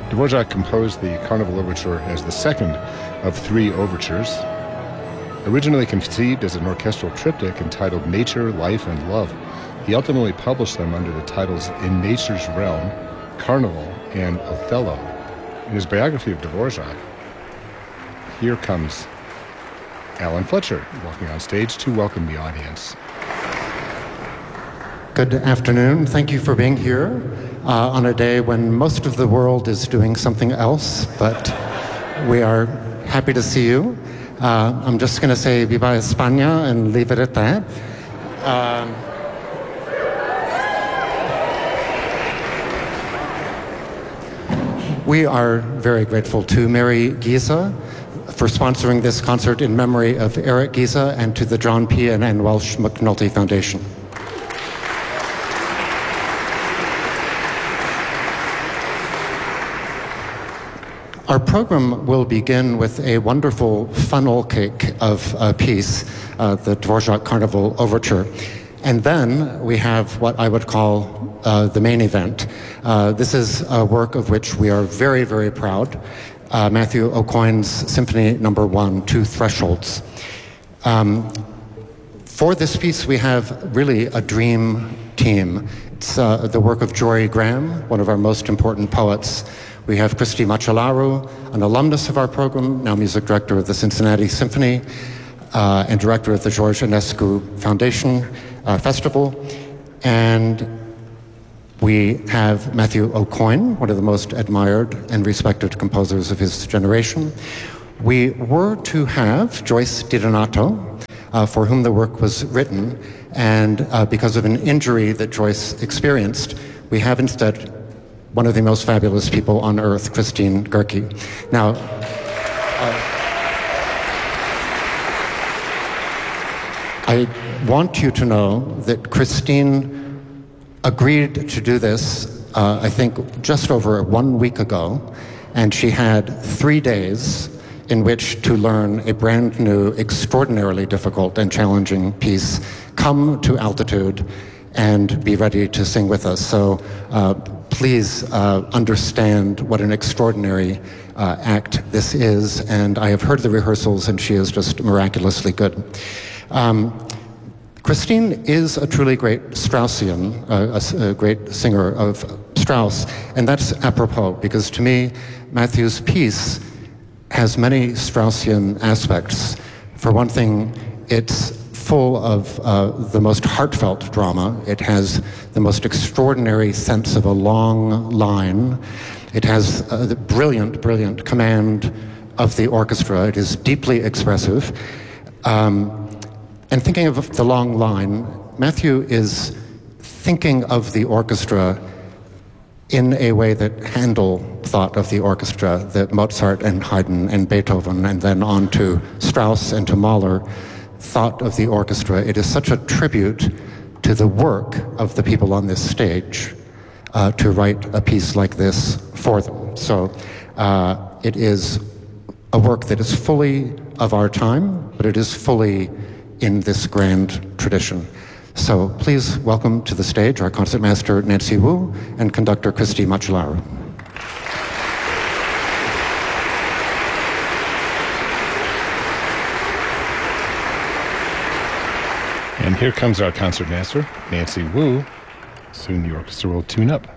Dvorak composed the Carnival Overture as the second of three overtures. Originally conceived as an orchestral triptych entitled Nature, Life, and Love, he ultimately published them under the titles In Nature's Realm, Carnival, and Othello. In his biography of Dvorak, here comes Alan Fletcher walking on stage to welcome the audience. Good afternoon. Thank you for being here on a day when most of the world is doing something else, but we are happy to see you. I'm just going to say Viva España and leave it at that. We are very grateful to Mary Giza for sponsoring this concert in memory of Eric Giza and to the John P. and Ann Welsh McNulty Foundation. Our program will begin with a wonderful funnel cake of a piece, the Dvorak Carnival Overture. And then we have what I would call the main event. This is a work of which we are very, very proud. Matthew Aucoin's Symphony No. 1, Two Thresholds. For this piece, we have really a dream team. It's the work of Jory Graham, one of our most important poets. We have Christy Machalaru, an alumnus of our program, now music director of the Cincinnati Symphony and director of the George Enescu Foundation Festival. And we have Matthew Aucoin, one of the most admired and respected composers of his generation. We were to have Joyce DiDonato, for whom the work was written, and because of an injury that Joyce experienced, we have instead one of the most fabulous people on earth, Christine Goerke. Now, I want you to know that Christine agreed to do this, I think, just over 1 week ago, and she had 3 days in which to learn a brand new, extraordinarily difficult and challenging piece, Come to Altitude, and be ready to sing with us. So please understand what an extraordinary act this is, and I have heard the rehearsals, and she is just miraculously good. Christine is a truly great Straussian, a great singer of Strauss, and that's apropos, because to me, Matthew's piece has many Straussian aspects. For one thing, it's full of the most heartfelt drama. It has the most extraordinary sense of a long line. It has the brilliant, brilliant command of the orchestra. It is deeply expressive. And thinking of the long line, Matthew is thinking of the orchestra in a way that Handel thought of the orchestra, that Mozart and Haydn and Beethoven, and then on to Strauss and to Mahler, thought of the orchestra. It is such a tribute to the work of the people on this stage to write a piece like this for them. So it is a work that is fully of our time, but it is fully in this grand tradition. So please welcome to the stage our concertmaster Nancy Wu and conductor Christy Machalaru. And here comes our concertmaster, Nancy Wu. Soon the orchestra will tune up.